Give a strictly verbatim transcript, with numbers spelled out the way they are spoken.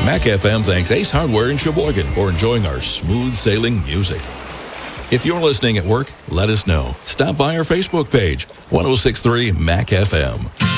Mac F M thanks Ace Hardware in Sheboygan for enjoying our smooth sailing music. If you're listening at work, let us know. Stop by our Facebook page, ten sixty-three Mac F M.